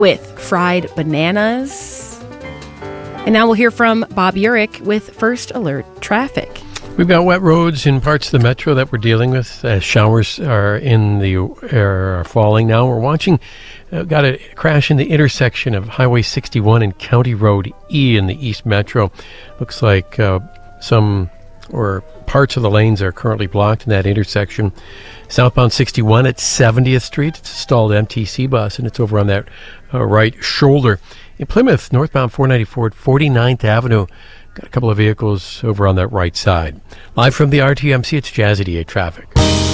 with Fried Bananas. And now we'll hear from Bob Urich with First Alert Traffic. We've got wet roads in parts of the metro that we're dealing with. Showers are falling now. We're watching, got a crash in the intersection of Highway 61 and County Road E in the East Metro. Looks like parts of the lanes are currently blocked in that intersection. Southbound 61 at 70th Street. It's a stalled MTC bus, and it's over on that right shoulder. In Plymouth, northbound 494 at 49th Avenue. Got a couple of vehicles over on that right side. Live from the RTMC, it's Jazz 88 Traffic.